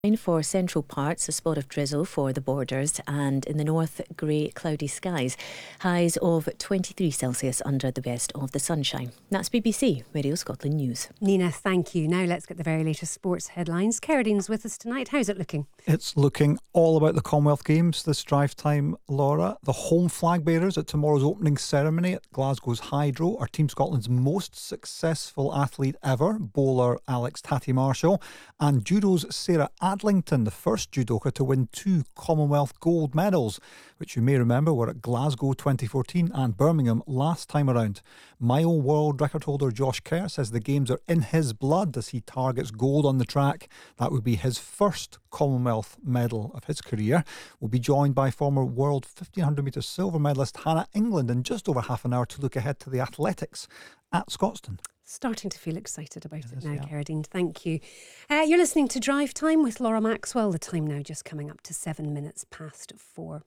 For central parts, a spot of drizzle for the borders, and in the north, grey, cloudy skies. Highs of 23 Celsius under the best of the sunshine. That's BBC Radio Scotland News. Nina, thank you. Now let's get the very latest sports headlines. Carradine's with us tonight. How's it looking? It's looking all about the Commonwealth Games this drive time, Laura. The home flag bearers at tomorrow's opening ceremony at Glasgow's Hydro are Team Scotland's most successful athlete ever, bowler Alex Tatty Marshall, and judo's Sarah Adlington, the first judoka to win 2 Commonwealth gold medals, which you may remember were at Glasgow 2014 and Birmingham last time around. Mile world record holder Josh Kerr says the Games are in his blood as he targets gold on the track. That would be his first Commonwealth medal of his career. We'll be joined by former world 1500 metres silver medalist Hannah England in just over half an hour to look ahead to the athletics at Scotstoun. Starting to feel excited about it now, Carradine. Thank you. You're listening to Drive Time with Laura Maxwell. The time now just coming up to 7 minutes past 4.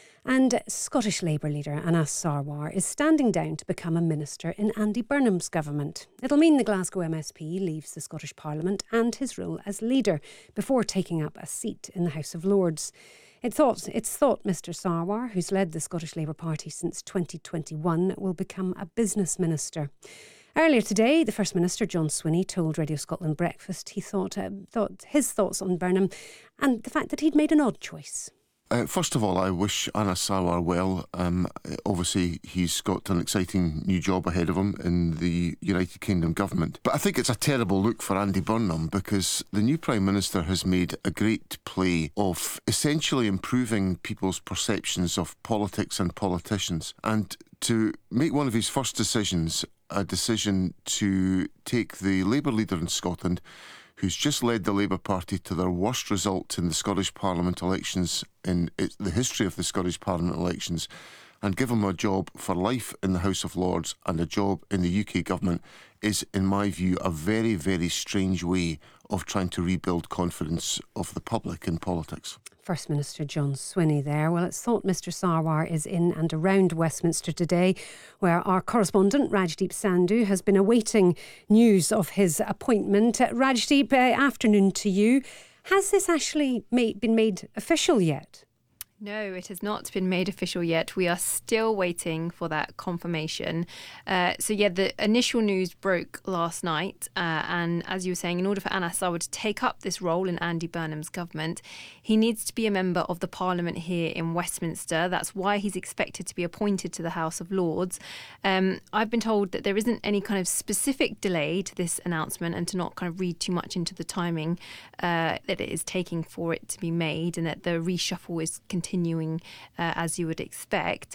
And Scottish Labour leader Anas Sarwar is standing down to become a minister in Andy Burnham's government. It'll mean the Glasgow MSP leaves the Scottish Parliament and his role as leader before taking up a seat in the House of Lords. It's thought Mr Sarwar, who's led the Scottish Labour Party since 2021, will become a business minister. Earlier today, the First Minister, John Swinney, told Radio Scotland Breakfast he thought his thoughts on Burnham and the fact that he'd made an odd choice. First of all, I wish Anas Sarwar well. Obviously, he's got an exciting new job ahead of him in the United Kingdom government. But I think it's a terrible look for Andy Burnham because the new Prime Minister has made a great play of essentially improving people's perceptions of politics and politicians. And to make one of his first decisions a decision to take the Labour leader in Scotland, who's just led the Labour Party to their worst result in the Scottish Parliament elections, in the history of the Scottish Parliament elections, and give him a job for life in the House of Lords and a job in the UK government is, in my view, a very, very strange way of trying to rebuild confidence of the public in politics. First Minister John Swinney there. Well, it's thought Mr Sarwar is in and around Westminster today, where our correspondent Rajdeep Sandhu has been awaiting news of his appointment. Rajdeep, afternoon to you. Has this actually been made official yet? No, it has not been made official yet. We are still waiting for that confirmation. The initial news broke last night. And as you were saying, in order for Anas Sarwar to take up this role in Andy Burnham's government, he needs to be a member of the Parliament here in Westminster. That's why he's expected to be appointed to the House of Lords. I've been told that there isn't any kind of specific delay to this announcement and to not kind of read too much into the timing that it is taking for it to be made, and that the reshuffle is continuing as you would expect.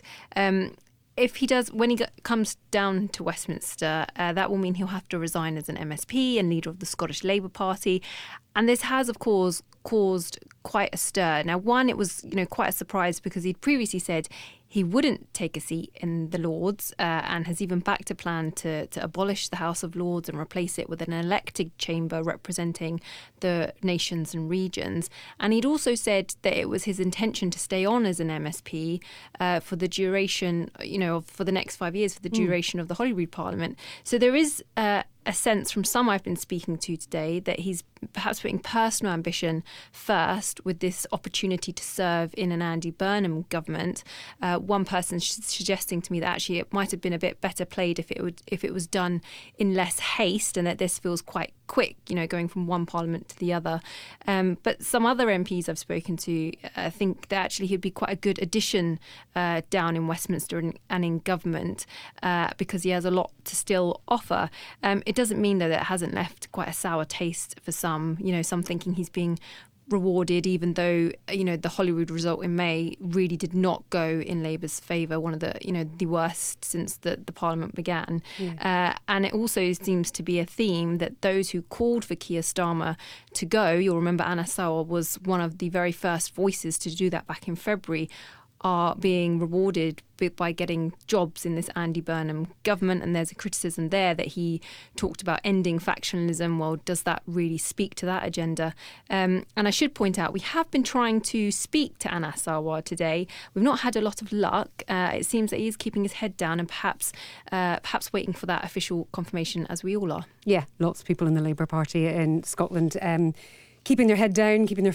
If he does, when he comes down to Westminster, that will mean he'll have to resign as an MSP and leader of the Scottish Labour Party. And this has, of course, caused quite a stir. Now, one, it was quite a surprise because he'd previously said he wouldn't take a seat in the Lords and has even backed a plan to abolish the House of Lords and replace it with an elected chamber representing the nations and regions. And he'd also said that it was his intention to stay on as an MSP for the duration, for the next 5 years, for the duration of the Holyrood Parliament. So there is a sense from some I've been speaking to today that he's perhaps putting personal ambition first with this opportunity to serve in an Andy Burnham government. One person suggesting to me that actually it might have been a bit better played if it was done in less haste, and that this feels quite quick, going from one parliament to the other. But some other MPs I've spoken to think that actually he'd be quite a good addition down in Westminster and in government because he has a lot to still offer. It doesn't mean though that it hasn't left quite a sour taste for some, some thinking he's being rewarded, even though the Holyrood result in May really did not go in Labour's favour, one of the the worst since the Parliament began. And it also seems to be a theme that those who called for Keir Starmer to go, you'll remember Anas Sarwar was one of the very first voices to do that back in February, are being rewarded by getting jobs in this Andy Burnham government. And there's a criticism there that he talked about ending factionalism. Well, does that really speak to that agenda? And I should point out, we have been trying to speak to Anas Sarwar today. We've not had a lot of luck. It seems that he's keeping his head down and perhaps waiting for that official confirmation, as we all are. Yeah, lots of people in the Labour Party in Scotland keeping their head down, keeping their